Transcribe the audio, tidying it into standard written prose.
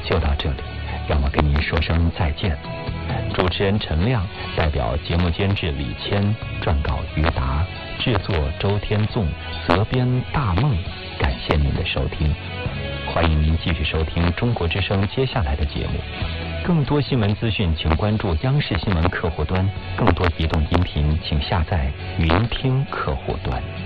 就到这里，让我跟您说声再见。主持人陈亮代表节目监制李谦、撰稿于达、制作周天纵、责编大梦，感谢您的收听。欢迎您继续收听中国之声接下来的节目。更多新闻资讯，请关注央视新闻客户端；更多移动音频，请下载云听客户端。